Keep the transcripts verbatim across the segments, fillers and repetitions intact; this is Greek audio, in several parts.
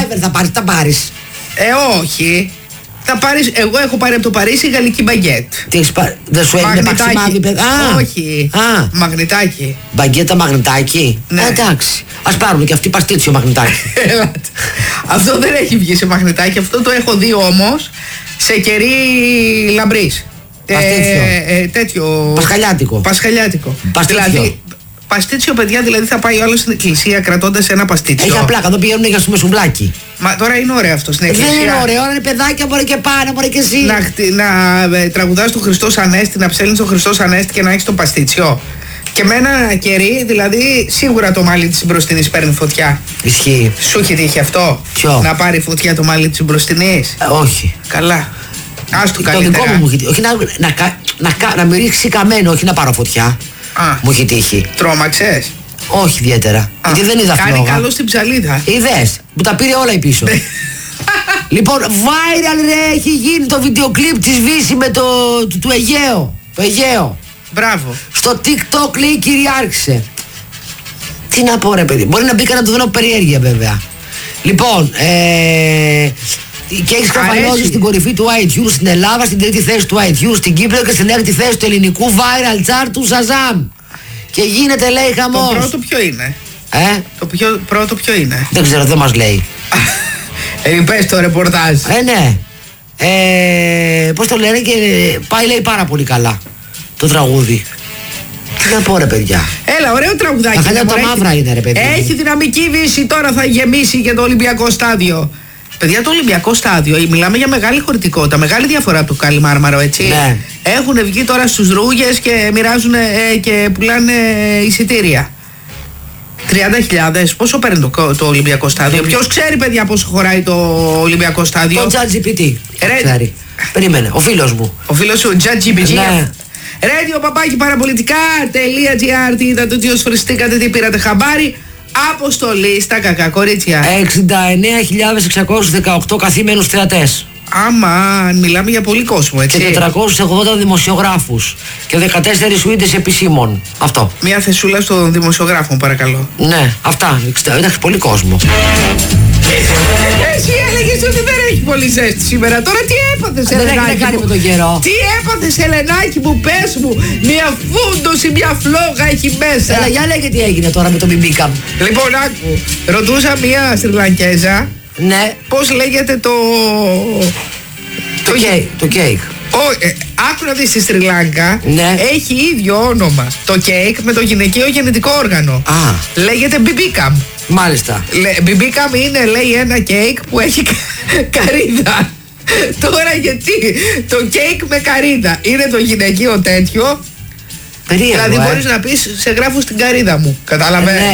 whatever θα πάρεις, θα πάρεις. Ε, όχι. Θα πάρεις, εγώ έχω πάρει από το Παρίσι γαλλική μπαγκέτ. Τι έχεις πάρει, δεν σου έγινε παξιμάδι, παιδιά? Όχι. Α. Μαγνητάκι. Μπαγκέτα μαγνητάκι. Ναι. Ε, εντάξει. Ας πάρουμε και αυτή παστίτσιο μαγνητάκι. Αυτό δεν έχει βγει σε μαγνητάκι. Αυτό το έχω δει όμως σε κερί λαμπρής. Παστίτσιο. Ε, ε, τέτοιο. Πασχαλιάτικο. Πασχαλιάτικο. Παστίτσιο. Δηλαδή, παστίτσιο, παιδιά, δηλαδή θα πάει όλο στην εκκλησία κρατώντας ένα παστίτσιο. Έχει απλά, εδώ πηγαίνουν για σου σουβλάκι. Μα τώρα είναι ωραίο αυτό στην εκκλησία. Δεν είναι ωραίο, είναι παιδάκια, μπορεί και πάνε, μπορεί και εσύ. Να, να ε, τραγουδάς τον Χριστός Ανέστη, να ψέλνεις τον Χριστός Ανέστη και να έχεις το παστίτσιο. Και με ένα κερί, δηλαδή, σίγουρα το μάλι της μπροστινής παίρνει φωτιά. Ισχύει. Σου έχει τύχει αυτό? Ποιο? Να πάρει φωτιά το μάλι της μπροστινής? Ε, όχι. Καλά. Ας του Το καλύτερα. δικό μου μου έχει τύχει. Όχι να, να, να, να, να με ρίξει καμένο, όχι να πάρω φωτιά. Α. Μου έχει τύχει. Τρόμαξες? Όχι ιδιαίτερα. Γιατί δεν είδα φλόγα. Κάνει καλό στην ψαλίδα. Είδες, που τα πήρε όλα η πίσω. Λοιπόν, viral ρε, έχει γίνει το βίντεο κλιπ της Βύση με το του, του Αιγαίο. Το Αιγαίο. Μπράβο. Στο TikTok λέει κυριάρχησε. Τι να πω ρε παιδί, μπορεί να μπήκα να το δω από περιέργεια βέβαια. Λοιπόν, ε, και έχει σκαφαλώσει στην κορυφή του iTunes στην Ελλάδα, στην τρίτη θέση του iTunes στην Κύπρο και στην έκτη θέση του ελληνικού viral chart του Shazam. Και γίνεται λέει χαμός. Το πρώτο ποιο είναι? Ε? Το πιο, πρώτο ποιο είναι? Δεν ξέρω, δεν μας λέει. Ε, πες το ρεπορτάζ. Ε, ναι. Ε, πώς το λένε και πάει λέει πάρα πολύ καλά το τραγούδι. Τι να πω ρε παιδιά. Έλα, ωραίο τραγουδάκι. Τα χαλιά τα μαύρα είναι ρε παιδιά. Έχει δυναμική Βύση, τώρα θα γεμίσει και το Ολυμπιακό στάδιο. Παιδιά, το Ολυμπιακό στάδιο, μιλάμε για μεγάλη χωρητικότητα, μεγάλη διαφορά του Κάλι Μάρμαρο, έτσι. Ναι. Έχουν βγει τώρα στους ρούγες και μοιράζουν ε, και πουλάνε εισιτήρια. τριάντα χιλιάδες, πόσο παίρνει το, το Ολυμπιακό στάδιο? Ποιος ξέρει, παιδιά, πόσο χωράει το Ολυμπιακό στάδιο? Το ChatGPT. Ρε... Ξέρει. Περίμενε, ο φίλος μου. Ο φίλος σου, ChatGPT. Ναι. Radio παπάκι παραπολιτικά.gr. Τι είδατε, τι osφριστήκατε, τι πήρατε χαμπάρι? Αποστολή στα κακά κορίτσια. εξήντα εννέα χιλιάδες εξακόσιους δεκαοκτώ καθήμενους θεατές. Άμα, μιλάμε για πολύ κόσμο, έτσι. Και τετρακόσιους ογδόντα δημοσιογράφους. Και δεκατέσσερις σουίτες επισήμων. Αυτό. Μια θεσούλα στον δημοσιογράφο, παρακαλώ. Ναι, αυτά. Εντάξει, πολύ κόσμο. Εσύ έλεγες ότι δεν έχει πολύ ζέστη σήμερα. Τώρα τι έπαθες, Ελενάκη? Δεν έχει με τον καιρό. Τι έπαθες, Ελενάκη μου, πες μου. Μια φούντωση, μια φλόγα έχει μέσα. Έλα, για λέγε τι έγινε τώρα με το μπιμπίκα. Λοιπόν, άκου. Ρωτούσα μια Σριλανκέζα. Ναι. Πώς λέγεται το... Το κέικ. Το κέικ. Ε, άκου να δεις, στη Σρι Λάγκα ναι. έχει ίδιο όνομα το κέικ με το γυναικείο γεννητικό όργανο. Α. Λέγεται μπιμπίκαμ. Μάλιστα. Μπιμπίκαμ είναι, λέει, ένα κέικ που έχει καρύδα. Τώρα γιατί το κέικ με καρύδα είναι το γυναικείο τέτοιο. Περίεργο, δηλαδή ε. μπορείς να πεις, σε γράφω στην καρύδα μου. Κατάλαβε. Ναι.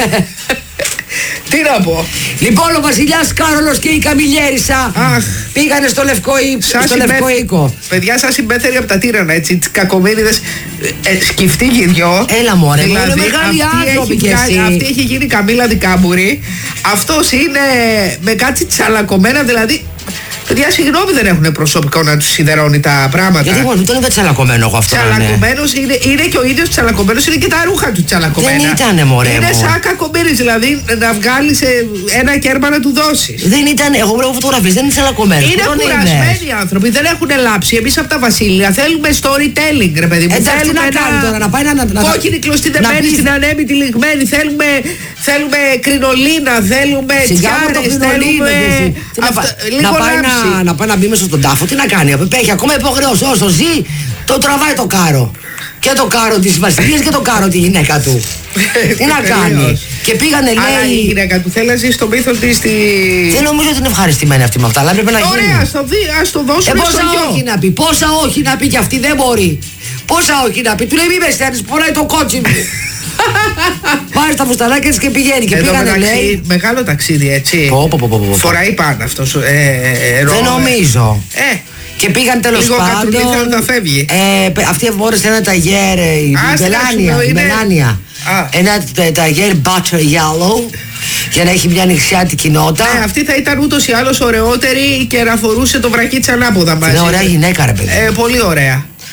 Τι να πω. Λοιπόν, ο βασιλιάς Κάρολος και η Καμιλιέρισα Αχ. πήγανε στο Λευκό, Ή... στο συμπέ... Λευκό Οίκο. Παιδιά, σας συμπέθεροι από τα τύρανα, έτσι. Τις κακομοίριδες. Ε, σκυφτεί και οι δυο. Έλα μωρέ, δηλαδή, είναι μεγάλοι άνθρωποι και βγάλει, εσύ. αυτή έχει γίνει Καμίλα Δικάμπουρη. Αυτός είναι με κάτι τσαλακωμένα, δηλαδή. Παιδιά, συγγνώμη, δεν έχουν προσωπικό να του σιδερώνει τα πράγματα. Γιατί εγώ δεν τον είδα τσαλακωμένο εγώ αυτό. Τσαλακωμένος είναι, είναι και ο ίδιος τσαλακωμένος, είναι και τα ρούχα του τσαλακωμένα. Δεν ήτανε μωρέ. Είναι μου. σαν κακομοίρης, δηλαδή να βγάλει ένα κέρμα να του δώσει. Δεν ήταν, εγώ βλέπω φωτογραφίες, δεν είναι τσαλακωμένο. Είναι κουρασμένοι οι άνθρωποι, δεν έχουν λάψει. Εμείς από τα Βασίλεια θέλουμε storytelling, ρε παιδί μου. Εντάξει, θέλουμε τι να κάνει τώρα, να πάει να. να κόκκινη κλωστή δεμένη στην ανέμητη λιγμένη. Θέλουμε, θέλουμε κρινολίνα, θέλουμε τσιάρες, θέλουμε. Να πάει να, να πάει να μπει μέσα στον τάφο, τι να κάνει, έχει ακόμα υποχρεώσει. Όσο ζει, το τραβάει το κάρο. Και το κάρο της βασιλείας και το κάρο τη γυναίκα του. Τι να κάνει. Και πήγανε, λέει. Αλλά η γυναίκα του θέλει να ζει στο μύθο της. Στη... Δεν νομίζω ότι είναι ευχαριστημένη αυτή με αυτά, αλλά πρέπει να γίνει. Ωραία, ας το, δει, ας το δώσουμε. Ε, πόσα όχι να πει, πόσα όχι να πει κι αυτή δεν μπορεί. Πόσα όχι να πει, του λέει μη με στέλνεις, πονάει το κότσι μου. Βάζει τα φουστανάκια της και πηγαίνει. Και εδώ πήγανε, μεταξύ, λέει. μεγάλο ταξίδι, έτσι. Πω, πω, πω, πω, πω. Φοράει πάνω αυτός. Ε, ε, δεν νομίζω. Ε. Και πήγαν τέλος πάντων. Λίγο κατρουλή να φεύγει. Ε, αυτή φόρεσε ένα ταγέρ, η Μελάνια. Η Μελάνια. Ένα ταγέρ butter yellow. Για να έχει μια ανοιξιάτικη νότα. Ναι, αυτή θα ήταν ούτως ή άλλως ωραιότερη και να φορούσε το βρακί της ανάποδα μαζί. Είναι ωραία γυναίκα, ρε παιδί. Ε, πολύ ωραία.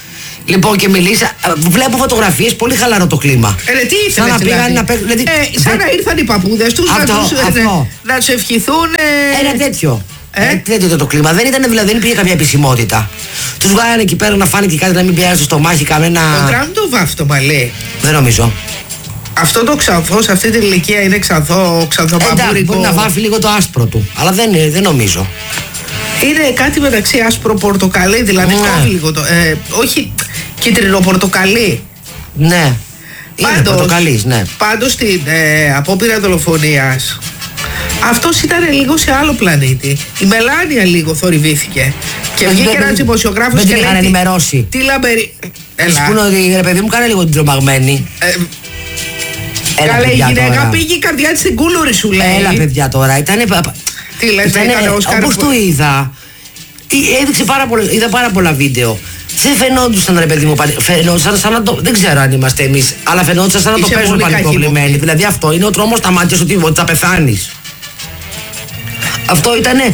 Λοιπόν, και μιλήσα. Βλέπω φωτογραφίες, πολύ χαλαρό το κλίμα. Ε, τι ήθελες, σαν να πήγαν δηλαδή. να παίξουν. Δηλαδή, ε, σαν δε... να ήρθαν οι παππούδες τους να τους, να τους ευχηθούν. Ε... Ένα τέτοιο. Ε? Ε, τέτοιο ήταν το κλίμα. Δεν ήταν, δηλαδή, δεν πήγε κάποια επισημότητα. Τους βγάλανε εκεί πέρα να φάνε και κάτι να μην πιάσει στο στομάχι κανένα. Ο Τραμπ το βάφει το μαλλί. Δεν νομίζω. Αυτό το ξανθό σε αυτή την ηλικία είναι ξανθό, ξανθοπαπούρικο. Εντάξει, μπορεί να βάφει λίγο το άσπρο του. Αλλά δεν, δεν νομίζω. Είναι κάτι μεταξύ άσπρο πορτοκαλί, δηλαδή ναι. κόβει λίγο το. Ε, όχι κίτρινο πορτοκαλί. Ναι. Είναι πορτοκαλί, ναι. Πάντως στην ε, απόπειρα δολοφονίας, αυτός ήταν λίγο σε άλλο πλανήτη. Η Μελάνια λίγο θορυβήθηκε. Και βγήκε ένας δημοσιογράφος και λέει. Ενημερώσει. Τι λαμπερί. Έλα. Πούνε ότι ρε παιδί μου, κάνε λίγο την τρομαγμένη. Ε, Καλέ, η γυναίκα τώρα. Πήγε η καρδιά της στην κούλουρη, σου λέει. Έλα, παιδιά τώρα. Ήτανε. Τι λες, ήτανε, ήτανε Όσκαρ. Όπως το είδα. Έδειξε πάρα πολλά, είδα πάρα πολλά βίντεο. Δεν φαινόντουσαν, ρε παιδί μου, φαινόντουσαν σαν να το. Δεν ξέρω αν είμαστε εμείς, αλλά φαινόντουσαν σαν να Είσαι το παίζουν πανικοβλημένοι. Δηλαδή αυτό είναι ο τρόμος στα μάτια σου ότι, ότι θα πεθάνεις. Αυτό ήτανε.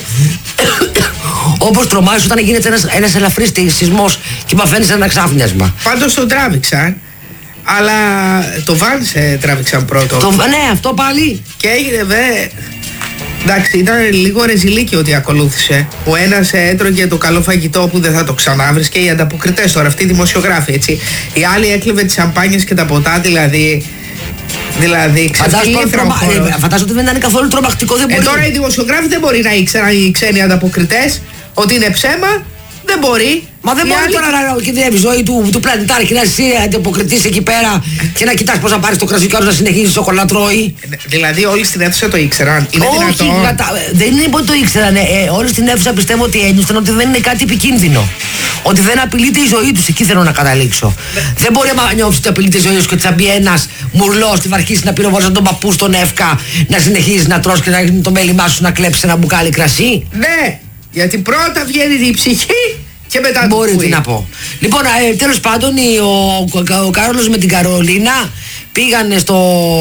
Όπως τρομάζεις όταν γίνεται ένας, ένας ελαφρύς σεισμός και μαθαίνεις ένα ξάφνιασμα. Πάντως τον τράβηξαν. Αλλά το Vance τράβηξαν πρώτο. Το, ναι, αυτό πάλι. Και έγινε δε. Εντάξει, ήταν λίγο ρεζιλίκι ότι ακολούθησε. Ο ένας έτρωγε το καλό φαγητό που δεν θα το ξανάβρεις και οι ανταποκριτές τώρα, αυτοί οι δημοσιογράφοι, έτσι. Οι άλλοι έκλεβε τις σαμπάνιες και τα ποτά, δηλαδή. Δηλαδή, ξεφύλιθρα. Φαντάζομαι ότι δεν ήταν καθόλου τρομακτικό, δεν μπορεί. Ε, τώρα οι δημοσιογράφοι δεν μπορεί να ήξεραν οι ξένοι ανταποκριτές ότι είναι ψέμα. Δεν μπορεί. Μα δεν μπορεί άλλη... τώρα να κινδυνεύει η ζωή του, του πλανητάρχη να είσαι αντιποκριτής εκεί πέρα και να κοιτάς πώς θα πάρεις το κρασί και να συνεχίζεις σοκολά τρώει. Δηλαδή όλοι στην αίθουσα το ήξεραν. Είναι όχι, δυνατόν. κατα... δεν είναι ότι το ήξεραν. Ε, όλοι στην αίθουσα πιστεύω ότι ένιωσαν ότι δεν είναι κάτι επικίνδυνο. Ότι δεν απειλείται η ζωή τους. Εκεί θέλω να καταλήξω. Ναι. Δεν μπορεί να νιώθει ότι απειλείται η ζωή τους και ότι θα μπει ένας μουρλός και θα αρχίσει να πυροβολήσει τον παππού στον εύκα, να συνεχίζει να τρως και να γίνει το μέλημά σου να κλέψει ένα μπουκάλι κρασί. Ναι, γιατί πρώτα βγαίνει η ψυχή. Και μετά μπορεί τι να πω. Λοιπόν, ε, τέλος πάντων ο, ο, ο Κάρολος με την Καρολίνα πήγανε στο,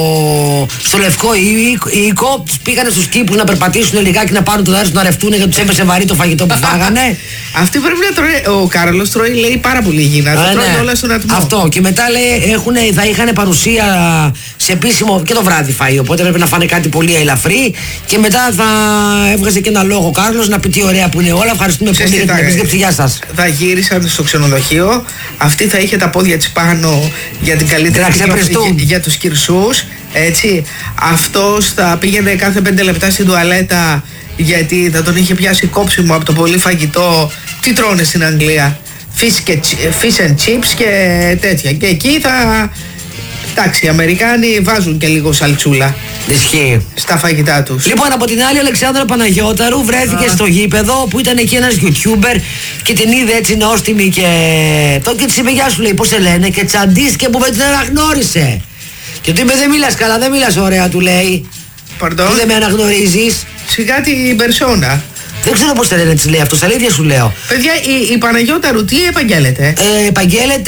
στο Λευκό Οίκο, πήγανε στους κήπους να περπατήσουν λιγάκι, να πάρουν το δάρος να ρευτούν γιατί τους έπεσε βαρύ το φαγητό που φάγανε. Αυτοί πρέπει να τρώει, ο Κάρολος τρώει λέει πάρα πολύ υγιεινά, το τρώει ναι. όλα στον ατμό. Αυτό και μετά λέει έχουν, θα είχαν παρουσία σε επίσημο και το βράδυ φαΐ, οπότε πρέπει να φάνε κάτι πολύ ελαφρύ και μετά θα έβγαζε και ένα λόγο ο Κάρολος να πει τι ωραία που είναι όλα, ευχαριστούμε πολύ για την επίσκεψη, γεια σας. Θα γύρισαν στο ξενοδοχείο, αυτή θα είχε τα πόδια της πάνω για την καλύτερη για, για τους κυρσούς, έτσι. Αυτός θα πήγαινε κάθε πέντε λεπτά στην τουαλέτα γιατί θα τον είχε πιάσει κόψιμο από το πολύ φαγητό. Τι τρώνε στην Αγγλία? Fish, και, fish and chips και τέτοια. Και εκεί θα... Εντάξει, οι Αμερικάνοι βάζουν και λίγο σαλτσούλα. Ισχύει. Στα φαγητά τους. Λοιπόν, από την άλλη, η Αλεξάνδρα Παναγιώταρου βρέθηκε Α. στο γήπεδο που ήταν εκεί ένας YouTuber και την είδε έτσι νόστιμη και. Το και της είπε γεια σου, λέει, πώς σε λένε, και τσαντίστηκε που δεν την αναγνώρισε. Και του είπε δεν μιλάς καλά, δεν μιλάς ωραία, του λέει. Pardon? Που δεν με αναγνωρίζεις. Σιγά την περσόνα. Δεν ξέρω πώς θα λένε, της λέει αυτό, στα αλήθεια σου λέω. Παιδιά, η, η Παναγιώταρου τι επαγγέλλεται? Ε, επαγγέλλεται.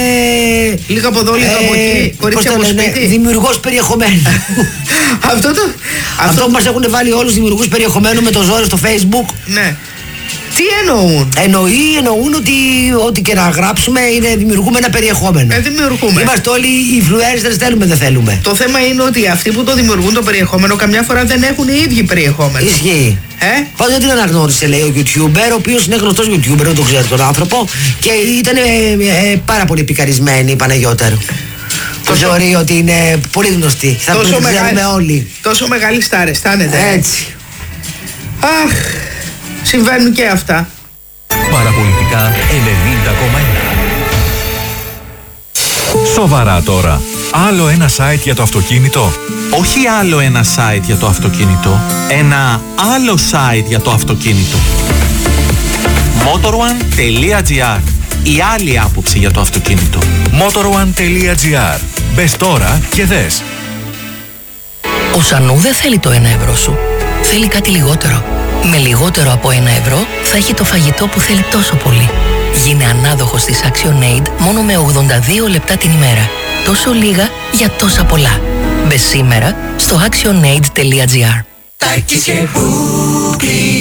Λίγο από εδώ, λίγο ε, από εκεί. Κορίτσια από σπίτι. Δημιουργός περιεχομένου. αυτό το. Αυτό, αυτό που μας έχουν βάλει όλους δημιουργούς περιεχομένου με το ζόρι στο Facebook. Ναι. Τι εννοούν? Εννοεί, εννοούν ότι ό,τι και να γράψουμε είναι, δημιουργούμε ένα περιεχόμενο. Ε, δημιουργούμε. Είμαστε όλοι influencers, θέλουμε δεν θέλουμε. Το θέμα είναι ότι αυτοί που το δημιουργούν το περιεχόμενο καμιά φορά δεν έχουν οι ίδιοι περιεχόμενο. Ισχύει. Ε? Πάντως δεν την αναγνώρισε, λέει ο YouTuber, ο οποίος είναι γνωστός YouTuber, δεν τον ξέρω τον άνθρωπο, και ήταν ε, ε, πάρα πολύ πικαρισμένη η Παναγιώταρου. Το θεωρεί ότι είναι πολύ γνωστή. Θα την ξέρουμε όλοι. Τόσο μεγάλη στάρ, αισθάνεται. Έτσι. Αχ. Συμβαίνουν και αυτά. Παραπολιτικά ενενήντα κόμμα ένα. Σοβαρά τώρα. Άλλο ένα site για το αυτοκίνητο. Όχι άλλο ένα site για το αυτοκίνητο. Ένα άλλο site για το αυτοκίνητο. motorone τελεία gr. Η άλλη άποψη για το αυτοκίνητο. motorone τελεία gr. Μπες τώρα και δες. Ο Σανού δεν θέλει το ένα ευρώ σου. Θέλει κάτι λιγότερο. Με λιγότερο από ένα ευρώ θα έχει το φαγητό που θέλει τόσο πολύ. Γίνε ανάδοχος της ActionAid μόνο με ογδόντα δύο λεπτά την ημέρα. Τόσο λίγα για τόσα πολλά. Μπες σήμερα στο actionaid τελεία gr. Τάκης και Μπούκλης.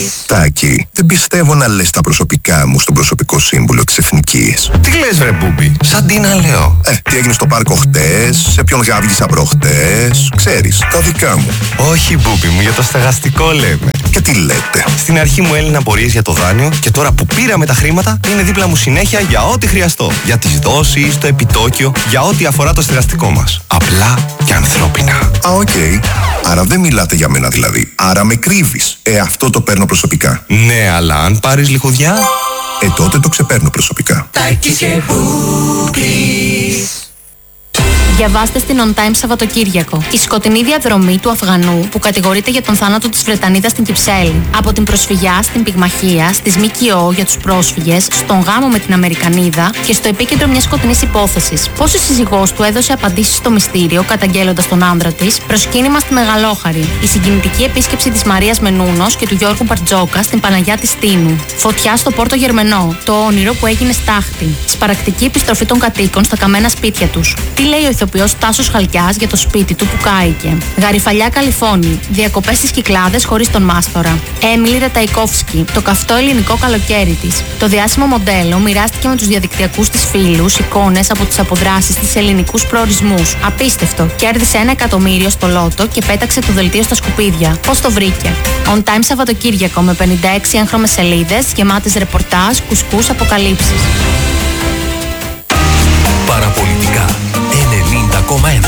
Τάκη, δεν πιστεύω να λες τα προσωπικά μου στον προσωπικό σύμβουλο της Εθνικής. Τι λες βρε Μπούμπι, σαν τι να λέω. Ε, τι έγινε στο πάρκο χτες, σε ποιον γάβγισα προχτές, ξέρεις, τα δικά μου. Όχι Μπούμπι μου, για το στεγαστικό λέμε. Και τι λέτε. Στην αρχή μου έλυνα απορίες για το δάνειο και τώρα που πήραμε τα χρήματα είναι δίπλα μου συνέχεια για ό,τι χρειαστώ. Για τις δόσεις, το επιτόκιο, για ό,τι αφορά το στεγαστικό μας. Απλά και ανθρώπινα. Α, οκ. Okay. Άρα δεν μιλάτε για μένα δηλαδή. Άρα με κρύβεις. Ε, αυτό το παίρνω προσωπικά. Ναι, αλλά αν πάρεις λιχουδιά... Ε, τότε το ξεπαίρνω προσωπικά. Τάκης και Μπούμπης. Διαβάστε στην On Time Σαββατοκύριακο. Η σκοτεινή διαδρομή του Αφγανού που κατηγορείται για τον θάνατο της Βρετανίδας στην Κυψέλη. Από την προσφυγιά στην πυγμαχία, στις ΜΚΟ για τους πρόσφυγες, στον γάμο με την Αμερικανίδα και στο επίκεντρο μιας σκοτεινής υπόθεσης. Πώς η σύζυγός του έδωσε απαντήσεις στο μυστήριο, καταγγέλλοντας τον άντρα της, προσκύνημα στη Μεγαλόχαρη. Η συγκινητική επίσκεψη της Μαρίας Μενούνος και του Γιώργου Μπαρτζόκα στην Παναγιά της Τίνου. Φωτιά στο Πόρτο Γερμενό. Το όνειρο που έγινε στάχτη. Σπαρακτική επιστροφή των κατοίκων στα καμένα σπίτια τους. Τι λέει ο ηθοποιός Τάσος Χαλκιάς για το σπίτι του που κάηκε. Γαριφαλιά Καλιφώνη. Διακοπές στις Κυκλάδες χωρίς τον μάστορα. Έμιλι Ρεταϊκόφσκι. Το καυτό ελληνικό καλοκαίρι της. Το διάσημο μοντέλο μοιράστηκε με τους διαδικτυακούς της φίλους εικόνες από τις αποδράσεις της ελληνικούς προορισμούς. Απίστευτο. Κέρδισε ένα εκατομμύριο στο λότο και πέταξε το δελτίο στα σκουπίδια. Πώς το βρήκε. On Time Σαββατοκύριακο με πενήντα έξι έγχρωμες σελίδες γεμάτες ρεπορτάζ, κουσκούς, αποκαλύψεις. Παραπολιτικά ενενήντα κόμμα ένα.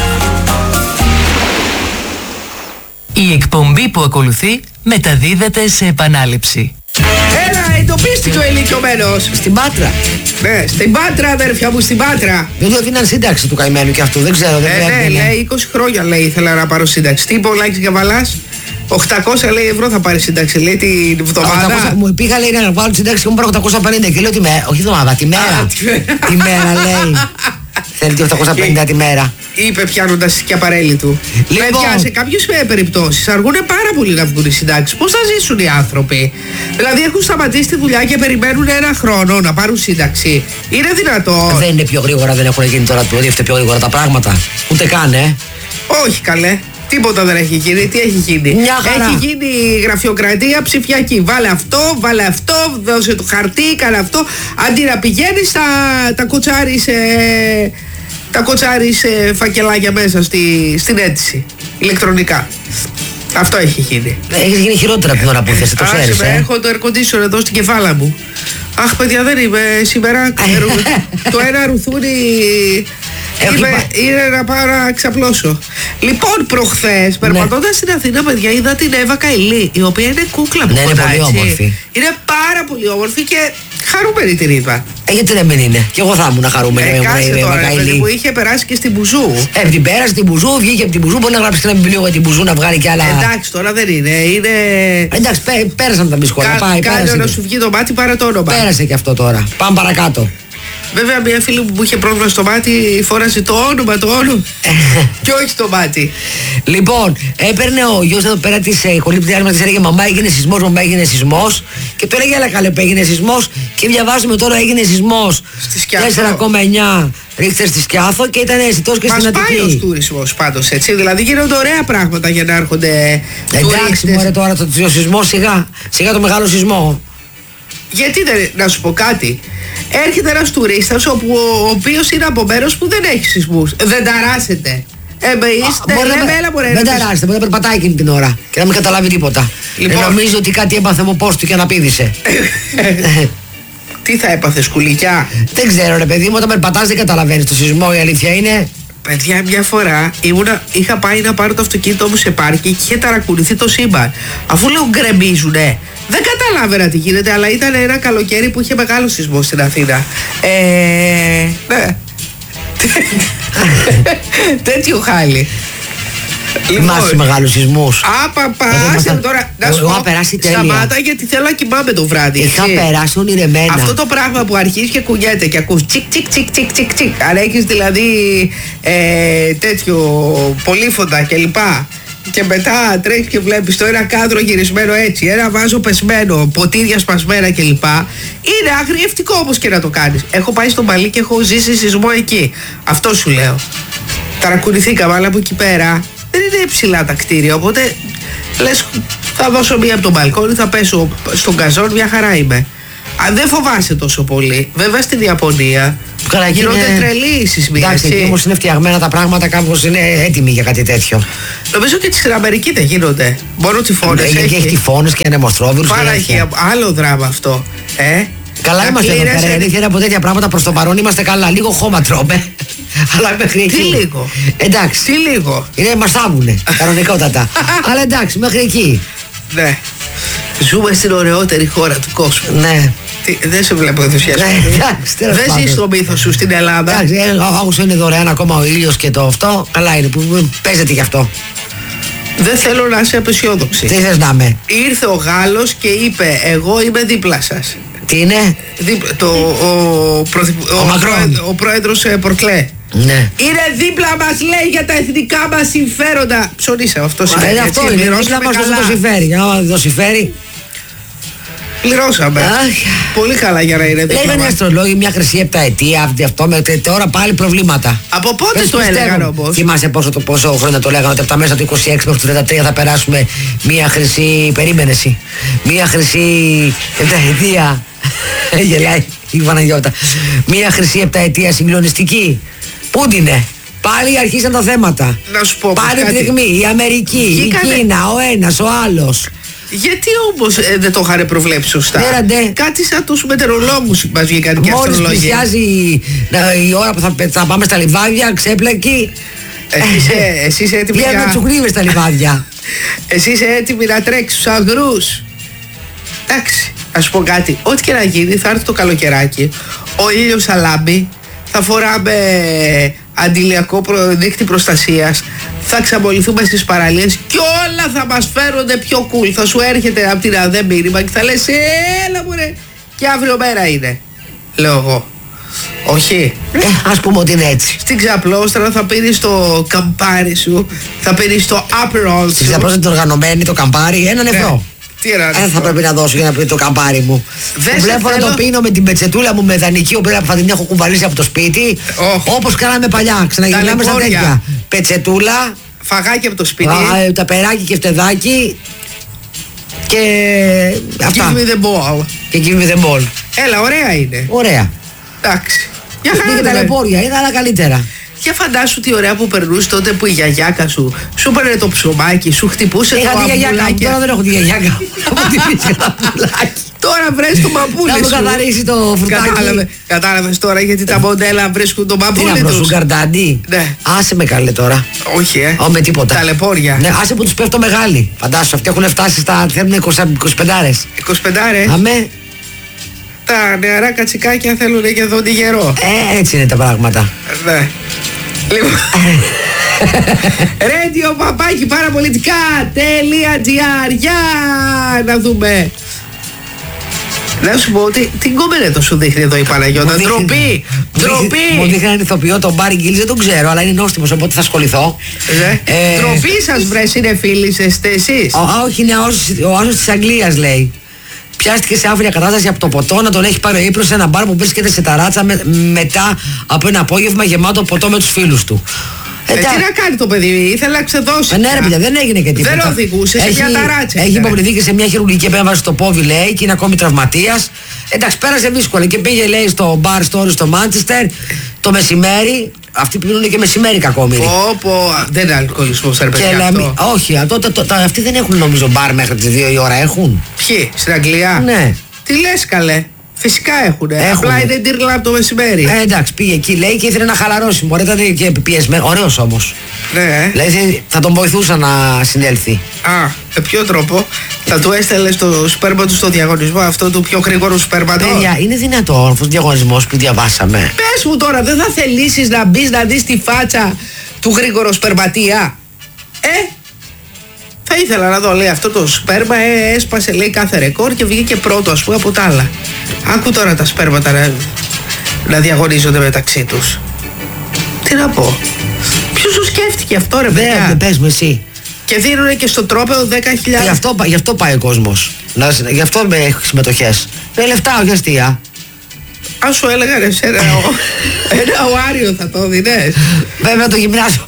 Η εκπομπή που ακολουθεί μεταδίδεται σε επανάληψη. Έλα, εντοπίστηκε ο ηλικιωμένος. Στην Πάτρα. Ναι, στην Πάτρα, αδέρφια μου, στην Πάτρα. Δεν του αφήναν σύνταξη του καημένου και αυτού, δεν ξέρω. Δεν ε, ναι, λέει είκοσι χρόνια λέει ήθελα να πάρω σύνταξη. Τι είπε ο Λάκης Καβαλάς, οκτακόσια λέει ευρώ θα πάρει σύνταξη, λέει την εβδομάδα. Μου πήγα λέει να πάρω σύνταξη και μου πάρω οκτακόσια πενήντα και λέω τη μέρα, όχι εβδομάδα, τη μέρα. Τη μέρα λέει. Θέλει και οκτακόσια πενήντα τη μέρα. Είπε πιάνοντας και απαρέλη του. Λοιπόν. Παιδιά, σε κάποιες περιπτώσεις αργούν πάρα πολύ να βγουν οι συντάξεις. Πώς θα ζήσουν οι άνθρωποι. Δηλαδή έχουν σταματήσει τη δουλειά και περιμένουν ένα χρόνο να πάρουν σύνταξη. Είναι δυνατόν. Δεν είναι πιο γρήγορα, δεν έχουν γίνει τώρα πιο γρήγορα τα πράγματα. Ούτε καν, ε. Όχι καλέ. Τίποτα δεν έχει γίνει. Τι έχει γίνει. Μια χαρά. Έχει γίνει γραφειοκρατία ψηφιακή. Βάλε αυτό, βάλε αυτό, δώσε το χαρτί, κάνε αυτό. Αντί να πηγαίνεις τα, τα κοτσάρεις ε, τα κοτσάρεις ε, φακελάκια μέσα στη, στην αίτηση. Ηλεκτρονικά. Αυτό έχει γίνει. Έχει γίνει χειρότερα από την ώρα που ήρθες, το ξέρεις. Ε. Έχω το air conditioner εδώ στην κεφάλα μου. Αχ, παιδιά, δεν είμαι σήμερα. Το ένα ρουθούνι. Είμαι, είναι να πάω να ξαπλώσω. Λοιπόν, προχθές, περπατώντας ναι. στην Αθήνα, παιδιά, είδα την Εύα Καηλή, η οποία είναι κούκλα που ναι, είναι πολύ όμορφη. Είναι πάρα πολύ όμορφη και χαρούμενη την είδα. Ε, γιατί δεν μην είναι. Και εγώ θα ήμουν χαρούμενη. Ε, κάτσε τώρα, παιδί που είχε περάσει και στην Μπουζού. Ε, την πέρασε την Μπουζού, βγήκε από την Μπουζού. Μπορεί να γράψει ένα βιβλίο για την Μπουζού, να βγάλει κι άλλα. Ε, εντάξει, τώρα δεν είναι. είναι... Ε, εντάξει, πέ, πέρασαν τα μπισκότα. Κα, πάει, Κάνε να σου βγει το μάτι παρά το όνομα. Πέρασε και αυτό τώρα. Πάμε παρακάτω. Βέβαια, μια φίλη μου που είχε πρόβλημα στο μάτι φόρασε το όνομα, το όνομα και όχι το μάτι. Λοιπόν, έπαιρνε ο γιος εδώ πέρα της ηχολήπτριάς μας, της έλεγε μαμά έγινε σεισμός, μαμά έγινε σεισμός και του έλεγε έλα καλέ που έγινε σεισμός και διαβάζουμε τώρα έγινε σεισμός τέσσερα κόμμα εννιά ρίχτερ στη Σκιάθο και ήταν αισθητός και στην Αττική. Μας πάει ο τουρισμός πάντως έτσι, δηλαδή γίνονται ωραία πράγματα για να έρχονται τουρίστες. Εντάξει μωρέ τώρα το σεισμό σιγά, σιγά το μεγάλο σεισμό. Γιατί δεν, να σου πω κάτι. Έρχεται ένας τουρίστας ο οποίος είναι από μέρος που δεν έχει σεισμούς. Δεν ταράσετε. Εμείς δεν ταράσετε, μπορεί να περπατάει εκείνη την ώρα και να μην καταλάβει τίποτα. Λοιπόν, ε, νομίζω ότι κάτι έπαθε από πώς του και αναπήδησε. Τι θα έπαθε, σκουλικιά. Δεν ξέρω ρε παιδί μου, όταν περπατάς δεν καταλαβαίνεις το σεισμό, η αλήθεια είναι. Παιδιά, μια φορά ήμουνα, είχα πάει να πάρω το αυτοκίνητό μου σε πάρκι και είχε ταρακουνηθεί το σύμπαν. Αφού λέω γκρεμίζουνε. Δεν καταλάβαινα τι γίνεται, αλλά ήταν ένα καλοκαίρι που είχε μεγάλο σεισμό στην Αθήνα. Ε, ναι. Τέτοιο χάλι. Θυμάσαι μεγάλους σεισμούς. Άπαπα, άσε τώρα να σου πω, σταμάτα γιατί θέλω να κοιμάμαι το βράδυ. Είχα περάσει ονειρεμένα. Αυτό το πράγμα που αρχίζει και κουνιέται και ακούς τσικ τσικ τσικ τσικ τσικ τσικ. Αν έχεις δηλαδή ε, τέτοιο πολύφωντα κλπ. Και μετά τρέχει και βλέπεις το ένα κάδρο γυρισμένο έτσι, ένα βάζο πεσμένο, ποτήρια σπασμένα κλπ. Είναι αγριευτικό όπως και να το κάνεις. Έχω πάει στο Μπαλί και έχω ζήσει σεισμό εκεί. Αυτό σου λέω. Ταρακουνηθήκαμε, αλλά από εκεί πέρα δεν είναι ψηλά τα κτίρια. Οπότε λες Θα δώσω μία από τον μπαλκόνι, θα πέσω στον καζόν, μια χαρά είμαι. Αν δεν φοβάσαι τόσο πολύ, βέβαια στην Ιαπωνία Καλά, γίνονται είναι... τρελοί οι σεισμοί. Εντάξει, εκεί όμως είναι φτιαγμένα τα πράγματα, κάπως είναι έτοιμοι για κάτι τέτοιο. Νομίζω και στην Αμερική δεν γίνονται. Μόνο τυφώνες. Ναι, έχει, έχει τυφώνες και ανεμοστρόβιλους. Παραγία, άλλο δράμα αυτό. Ε? Καλά είμαστε εδώ πέρα. Αλήθεια είναι από τέτοια πράγματα προς το παρόν είμαστε καλά. Λίγο χώμα τρώμε. Αλλά μέχρι εκεί. Τι λίγο. Εντάξει. Τι λίγο. Είναι, μας θάβουνε. Κανονικότατα. Αλλά εντάξει, μέχρι εκεί. Ναι. Ζούμε στην ωραιότερη χώρα του κόσμου. Ναι. Τι, δεν σε βλέπω ενθουσιασμό. Δεν ζεις στο μύθο σου στην Ελλάδα. Εντάξει, όσο είναι δωρεάν ακόμα ο ήλιος και το αυτό, καλά είναι που παίζεται γι' αυτό. Δεν θέλω να είσαι απεσιόδοξη. Τι θες να είμαι. Ήρθε ο Γάλλος και είπε: εγώ είμαι δίπλα σας. Τι είναι? Δίπλα, το, ο, πρωθυπου, ο, ο, Μακρόν. ο, ο πρόεδρος ε, Πορκλέ. Ναι. Είναι δίπλα μας, λέει, για τα εθνικά μας συμφέροντα. Ψωνίσε, αυτό σημαίνει. Αυτό είναι. Δίπλα μας δεν το συμφέρει. Για να το συμφέρει. Πληρώσαμε. Πολύ καλά για να είναι δίπλα μας. Λέγανε οι αστρολόγοι μια χρυσή επταετία, αυτό με τώρα πάλι προβλήματα. Από πότε Πες το έλεγαν όμως? Θυμάσαι πόσο, το, πόσο χρόνια το λέγανε ότι από τα μέσα του είκοσι έξι μέχρι το τριάντα τρία θα περάσουμε μια χρυσή. Περίμενε εσύ. Μια χρυσή επταετία. Γελάει η Παναγιώτα. Μια χρυσή επταετία συγκλονιστική. Πού την είναι? Πάλι αρχίσαν τα θέματα. Να σου πω πάλι κάτι. την στιγμή. Η Αμερική, Βγήκανε... η Κίνα, ο ένας, ο άλλος. Γιατί όμως ε, δεν το είχαν προβλέψει σωστά? Νέραντε. Κάτι σαν τους μετεωρολόγους μας βγήκαν και αστρολόγοι. Μόλις πλησιάζει η ώρα που θα, θα πάμε στα λιβάδια, ξέπλεκη. Εσύ είσαι έτοιμη για... τσουκρίδες στα λιβάδια. Εσύ είσαι έτοιμη να τρέξεις στους αγρούς. Εντάξει, ας πω κάτι. Ό,τι και να γίνει, θα έρθει το καλοκαιράκι. Ο ήλιος θα λάμπει. Θα φοράμε αντιλιακό δίκτυ προστασίας. Θα ξαμολυθούμε στις παραλίες και όλα θα μας φέρονται πιο cool. Θα σου έρχεται από την ΑΔΕ μήνυμα και θα λες έλα μωρέ, και αύριο μέρα είναι. Λέω εγώ. Όχι. Ε, ας πούμε ότι είναι έτσι. Στην Ξαπλώστρα θα πίνεις το καμπάρι σου, θα πίνεις το Aperol σου. Στην Ξαπλώστρα είναι οργανωμένη το καμπάρι, έναν ευρώ. Δεν θα πρέπει να δώσω για να πει το καμπάρι μου. Δεν βλέπω θέλω... να το πίνω με την πετσετούλα μου με δανεική ομπρέλα που θα την έχω κουβαλήσει από το σπίτι. Oh. Όπως κάναμε παλιά. Ξαναγυρνάμε σαν τέτοια. Πετσετούλα. Φαγάκι από το σπίτι. Α, ταπεράκι και φτεδάκι. Και αυτά. Give me the ball. Και give me the ball. Έλα, ωραία είναι. Ωραία. Εντάξει. Για χαρά. Και τα λεπόρια είναι, αλλά καλύτερα. Για φαντάσου τι ωραία που περνούσε τότε που η γιαγιάκα σου σου έπαιρνε το ψωμάκι, σου χτυπούσε είχα το αμπουλάκι. Τώρα δεν έχω τη γιαγιάκα. Τώρα βρες το μαπούλι σου. Να μου καθαρίσει το φρουτάκι. Κατάλαβε, κατάλαβες τώρα γιατί τα μοντέλα βρίσκουν το μαπούλι τους. Τι να βρω, σουγκαρντάντι. Ναι. Άσε με καλέ τώρα. Όχι ε. Ω, με τίποτα. Τα λεπόρια. Ναι, άσε που τους πέφτω μεγάλοι. Φαντάσου αυτοί έχουν φτάσει στα θέλουν είκοσι πέντε. είκοσι πέντε. Αμέ. Τα νεαρά κατσικάκια θέλουν και εδώ τη γερό. Ε, έτσι είναι τα πράγματα. Ναι. Λοιπόν. Radio παπάκι παραπολιτικά.gr. Για να δούμε. Να σου πω ότι την κομμένα σου δείχνει εδώ η Παναγιώτα. Ντροπή! Ντροπή! Μου δείχνει έναν ηθοποιό, τον Μπάρι Γκίλς, δεν τον ξέρω, αλλά είναι νόστιμος, οπότε θα ασχοληθώ. Ντροπή σας βρες, είναι φίλοι σας εσείς. Όχι, είναι ο Άσος της Αγγλίας λέει. Πιάστηκε σε άφρια κατάσταση από το ποτό να τον έχει πάρει ο ύπνος σε ένα μπαρ που βρίσκεται σε ταράτσα με, μετά από ένα απόγευμα γεμάτο ποτό με τους φίλους του. Ε, ε, τι να κάνει το παιδί, ήθελα να ξεδώσει. Ε, ναι, ρε παιδιά, δεν έγινε και τίποτα. Δεν οδηγούσε σε μια ταράτσα. Έχει υποβληθεί και σε μια χειρουργική επέμβαση στο πόδι, λέει, και είναι ακόμη τραυματίας. Εντάξει, πέρασε δύσκολα και πήγε, λέει, στο bar story στο Μάντσεστερ το μεσημέρι. Αυτοί πίνουν και μεσημέρι κακόμοιροι. Όπω δεν είναι αλκοολισμός, ρε παιδιά. Αυτό. Όχι, τότε, το, το, αυτοί δεν έχουν νομίζω μπαρ μέχρι τις δύο η ώρα, έχουν. Ποιοι, στην Αγγλία? Ναι. Τι λες καλέ. Φυσικά έχουν. Απλά είναι τύρλα το μεσημέρι. Ε, εντάξει, πήγε εκεί, λέει, και ήθελε να χαλαρώσει. Μωρέ, ήταν και πιεσμένο. Ωραίος όμως. Ναι. Δηλαδή θα τον βοηθούσα να συνέλθει. Α, με ποιο τρόπο? Θα του έστελε το σπέρμα του στο διαγωνισμό αυτό του πιο γρήγορου σπέρματος. Παιδιά, είναι δυνατόν αυτός ο διαγωνισμός που διαβάσαμε? Πες μου τώρα, δεν θα θελήσεις να μπεις να δεις τη φάτσα του γρήγορου σπερματία? Ε, θα ήθελα να δω, λέει, αυτό το σπέρμα ε, έσπασε, λέει, κάθε ρεκόρ και βγήκε πρώτο, ας πούμε, από τα άλλα. Άκου τώρα τα σπέρματα να, να διαγωνίζονται μεταξύ τους. Τι να πω. Ποιος σου σκέφτηκε αυτό, ρε παιδιά? Δεν πες μου εσύ. Και δίνουν και στο τρόπαιο δέκα χιλιάδες. Γι' αυτό, γι' αυτό πάει ο κόσμος. Να, γι' αυτό με έχει συμμετοχές. Με λεφτά, όχι αστεία. Αν σου έλεγα ρε, ένα, ένα οάριο θα το δίνες. Βέβαια το γυμνάσιο.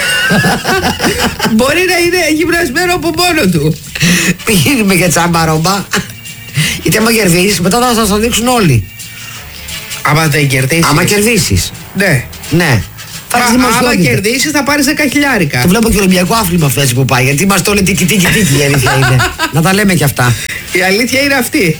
Μπορεί να είναι γυμνασμένο από μόνο του. Μην γίνουμε για τσάμπα ρόμπα. Γιατί άμα κερδίσεις, μετά θα σας το δείξουν όλοι. Άμα δεν κερδίσεις. Άμα κερδίσεις. Ναι. Ναι. Μα, άμα κερδίσεις θα πάρεις δέκα χιλιάρικα. Το βλέπω και Ολυμπιακό άθλημα αυτό έτσι που πάει. Γιατί είμαστε όλοι τίκι τίκι τίκι, η αλήθεια είναι. Να τα λέμε κι αυτά. Η αλήθεια είναι αυτή.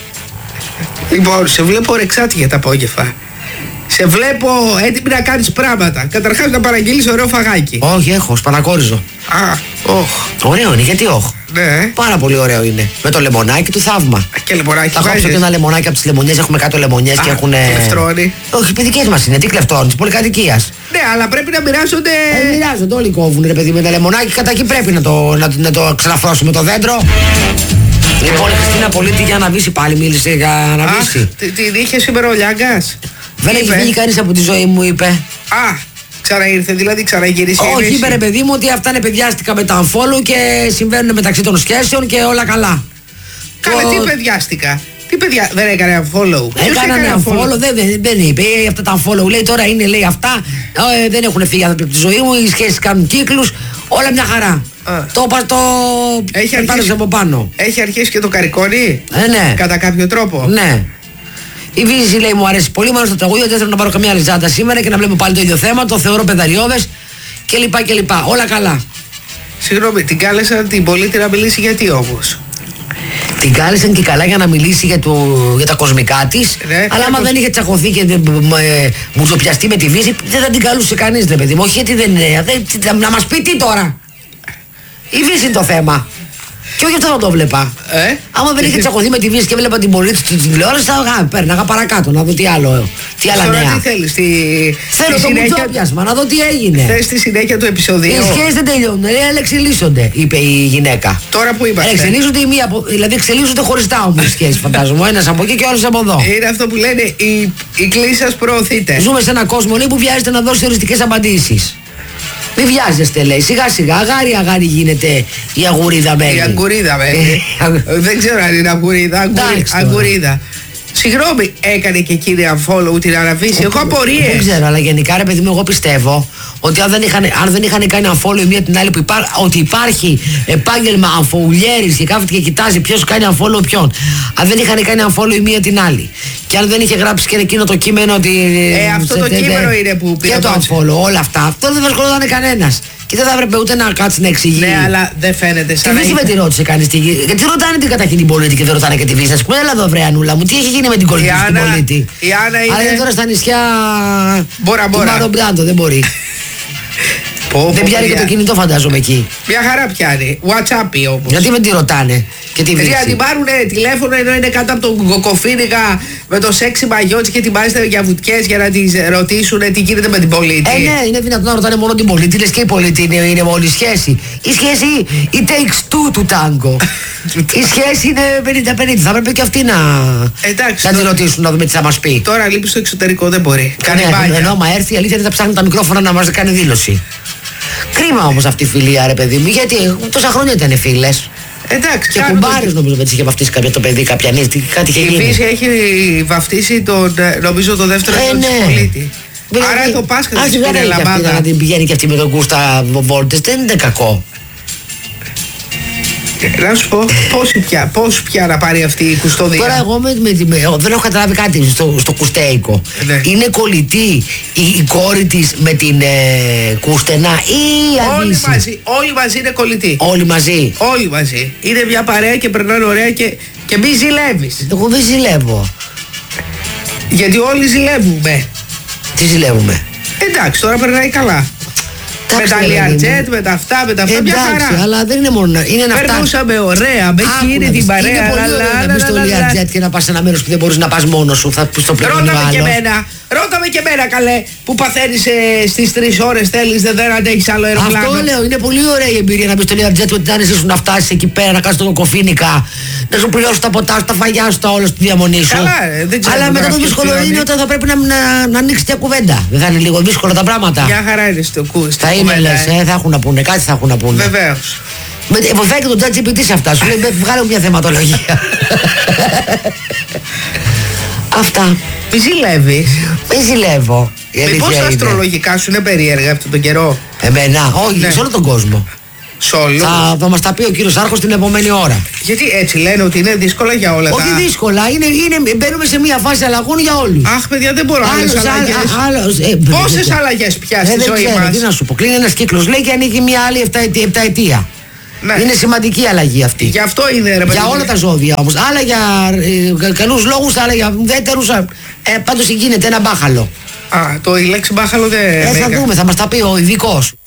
Λοιπόν, σε βλέπω ρεξάτη για τα απόγευμα. Σε βλέπω έτοιμη να κάνεις πράγματα. Καταρχάς να παραγγείλεις ωραίο φαγάκι. Όχι, έχω, σπανακόριζο. Α, όχ. Ωραίο είναι, γιατί όχι. Ναι. Πάρα πολύ ωραίο είναι. Με το λεμονάκι του θαύμα. Και λεμονάκι. Θα κόψω και ένα λεμονάκι από τις λεμονιές. Έχουμε κάτω λεμονιές και έχουν. Κλεφτρώνει. Όχι, παιδικές μας είναι. Τι κλεφτρώνει, της πολυκατοικίας. Ναι, αλλά πρέπει να μοιράζονται. Ε, μοιράζονται, όλοι κόβουν ρε παιδί με ένα λεμονάκι. Κατά εκεί πρέπει να το, να, να το ξαναφρώσουμε το δέντρο. Λοιπόν, η Χριστίνα Πολίτη για να βύσει πάλι μίλησε για να βύσει. Την είχε σήμερα ο Λιάγκας. Δεν έχει βγει κανείς από τη ζωή μου, είπε. Α, ξαναήρθε, δηλαδή ξαναγύρισε. Όχι, είπε ρε παιδί μου ότι αυτά είναι παιδιάστικα με τα unfollow και συμβαίνουν μεταξύ των σχέσεων και όλα καλά. Κάνε το... τι παιδιάστικα. Τι παιδιά, δεν έκανε unfollow. Έκαναν unfollow, δεν, δεν, δεν είπε. Ε, αυτά τα unfollow λέει τώρα είναι λέει αυτά. Ε, δεν έχουν φύγει άνθρωποι από τη ζωή μου, οι σχέσεις κάνουν κύκλους. Όλα μια χαρά. Α. Το είπα το. Έχει αρχίσει από πάνω. Έχει αρχίσει και το καρικόνι. Ε, ναι. Κατά κάποιο τρόπο. Ναι. Η Βύση λέει μου αρέσει πολύ, μου αρέσει το τραγούδι, δεν θέλω να πάρω καμία ριζάντα σήμερα και να βλέπω πάλι το ίδιο θέμα, το θεωρώ πεδαριώδες κλπ. κλπ. Όλα καλά. Συγγνώμη, την κάλεσαν την πολίτη να μιλήσει γιατί όμως. Την κάλεσαν και καλά για να μιλήσει για, το, για τα κοσμικά της, ναι, αλλά άμα δεν είχε τσακωθεί και ε, μουζοπιαστεί με τη Βύση, δεν θα την καλούσε κανείς ρε παιδί μου. Όχι γιατί δεν είναι, δεν, να μας πει τι τώρα. Η Βύση είναι το θέμα. Και όχι αυτό θα το βλέπα. Ε? Άμα δεν είχε τσακωθεί με τη Βύση και βλέπα την πολίτη στην τηλεόραση, θα πέρναγα παρακάτω να δω τι άλλο. Τι άλλα τώρα νέα. Τι θέλεις, στη... Θέλω το μουτσόπιασμα, να δω τι έγινε. Θες τη συνέχεια του επεισοδίου. Οι σχέσεις δεν τελειώνουν, αλλά εξελίσσονται, είπε η γυναίκα. Τώρα που είμαστε. Εξελίσσονται η μία, δηλαδή εξελίσσονται χωριστά όμως οι σχέσεις, φαντάζομαι. Ο ένας από εκεί και ο άλλος από εδώ. Είναι αυτό που λένε η, η κλίση σας προωθείτε. Ζούμε σε έναν κόσμο λέει, που βιάζεται να δώσει οριστικές απαντήσεις. Μην βιάζεστε λέει, σιγά σιγά, αγάρι αγάρι γίνεται η αγουρίδα μένει. Η αγκουρίδα μένει. Δεν ξέρω αν είναι αγκουρίδα, αγκουρί, αγκουρίδα. Συγγνώμη, έκανε και εκείνη unfollow την Αραβίση. Έχω απορίες. Δεν ξέρω, αλλά γενικά ρε παιδί μου, εγώ πιστεύω ότι αν δεν είχαν, αν δεν είχαν κάνει unfollow η μία την άλλη, που υπά, ότι υπάρχει επάγγελμα unfollowers και κάθεται και κοιτάζει ποιος κάνει unfollow ποιον. Αν δεν είχαν κάνει unfollow η μία την άλλη. Και αν δεν είχε γράψει και εκείνο το κείμενο ότι. Ε, αυτό το κείμενο είναι που πήρε. Και το unfollow, όλα αυτά. Αυτό δεν θα ασχολούνταν κανένας. Και δεν θα έπρεπε ούτε να κάτσει να εξηγεί. Ναι, αλλά δεν φαίνεται σαν. Τι με τη ρώτησε κανείς. Γιατί ρωτάνε την καταρχήν την πολίτη και δεν ρωτάνε και τη Βύση. Α πούμε, έλα εδώ βρε Ανούλα μου, τι έχει γίνει με την κολλητή στην πολίτη. Η Άννα είναι. Αλλά είναι τώρα στα νησιά. Μπόρα, μπόρα. Του Μαρομπράντο, δεν μπορεί. Πω, δεν πω, πιάνει παιδιά. και το κινητό, φαντάζομαι εκεί. Μια χαρά πιάνει. WhatsApp όμως. Γιατί με τη ρωτάνε και τη Βύση. Γιατί πάρουν τηλέφωνο ενώ είναι κάτω από τον κοκοφίνικα με το σεξι μαγιότσι και την μάλιστα για βουτιές για να τη ρωτήσουν τι γίνεται με την πολίτη. Ε, ναι, είναι δυνατόν να ρωτάνε μόνο την πολίτη. Λες και η πολίτη είναι, είναι όλη σχέση. Η σχέση, η takes two του τάγκο. Η σχέση είναι πενήντα πενήντα. Θα έπρεπε και αυτή να, εντάξει, να τη ρωτήσουν να δούμε τι θα μας πει. Τώρα λείπει στο εξωτερικό, δεν μπορεί. Κάνει ναι, ενώ μα έρθει η αλήθεια δεν θα ψάχνουν τα μικρόφωνα να μας κάνει δήλωση. Κρίμα όμως αυτή η φιλία ρε παιδί μου, γιατί τόσα χρόνια ήταν φίλες. Εντάξει, και κουμπάρες νομίζω ότι είχε βαφτίσει κάποιο το παιδί, κάποια νύχτα, κάτι είχε γίνει. Η Βύση έχει βαφτίσει τον, νομίζω το δεύτερο ε, ναι. της πολίτη. Δηλαδή, άρα το Πάσχα της πήρε λαμπάδα. Να την πηγαίνει και αυτή με τον Κούστα Βόλτες δεν είναι κακό. Να σου πω, πόσοι πια, πόσοι πια να πάρει αυτή η κουστοδία. Τώρα εγώ με, με, με, δεν έχω καταλάβει κάτι στο, στο Κουστέικο. Ναι. Είναι κολλητή η, η κόρη της με την ε, Κούστενα ή όλοι μαζί, όλοι μαζί είναι κολλητοί. Όλοι μαζί. Όλοι μαζί. Είναι μια παρέα και περνάνε ωραία και, και μη ζηλεύεις. Εγώ δεν ζηλεύω. Γιατί όλοι ζηλεύουμε. Τι ζηλεύουμε. Εντάξει, τώρα περνάει καλά. Με τα λιαρτζέτ, με τα αυτά, με τα αυτά, μια χαρά. Αλλά δεν είναι μόνο. Είναι να περνούσαμε ωραία, με εκείνη την παρέα. Είναι πολύ ωραία να μπεις στο λιαρτζέτ και να πας σε ένα μέρος που δεν μπορείς να πας μόνος σου. Θα πεις στο πλέον. Ρώταμε και εμένα, ρώταμε και εμένα καλέ, που παθαίνεις ε, στις τρεις ώρες θέλεις, δεν, δεν αντέχεις άλλο αεροπλάνο. Αυτό λέω, είναι πολύ ωραία η εμπειρία να μπεις στο λιαρτζέτ, ότι αν εσύ να φτάσεις εκεί πέρα, να κάνεις το κοκοφίνικα, να σου πληρώσεις τα ποτά σου, τα φαγιά σου, τα όλα στη διαμονή σου. Καλά, δεν ξέρω. Αλλά μετά το δύσκολο είναι όταν θα πρέπει να, να, να ανοίξει μια κουβέντα. Δεν θα είναι λίγο δύσκολα τα πράγματα. Μια χαρά είναι στο κούστ. Θα είναι λες, ε, θα έχουν να πούνε, κάτι θα έχουν να πούνε. Βεβαίως. Βοηθάει και τον ChatGPT σε αυτά. Σου λέει βγάλε μια θεματολογία. Αυτά. Μη ζηλεύεις. Δεν ζηλεύω. Μήπως τα αστρολογικά σου είναι περίεργα αυτόν τον καιρό? Εμένα, όχι, ναι. Σε όλο τον κόσμο. Σε όλο. Θα, θα μας τα πει ο κύριος Άρχος την επόμενη ώρα. Γιατί έτσι λένε ότι είναι δύσκολα για όλα όχι τα... Όχι δύσκολα, είναι, είναι, μπαίνουμε σε μια φάση αλλαγών για όλους. Αχ παιδιά, δεν μπορώ άλλες αλλαγές. Άλλος, ε, Πόσες αλλαγές πια στη ε, ζωή ξέρω, μας? Τι να σου πω, κλείνει ένας κύκλος, λέει και ανοίγει μια άλλη επταετία. Ναι. Είναι σημαντική αλλαγή αυτή. Γι' αυτό είναι ρε παιδί. Για όλα τα ζώδια όμως. Άλλα για ε, καλούς λόγους, άλλα για ουδέτερους. Ε, πάντως γίνεται ένα μπάχαλο. Α, το η λέξη μπάχαλο δεν. Ε, θα δούμε, θα μας τα πει ο ειδικός.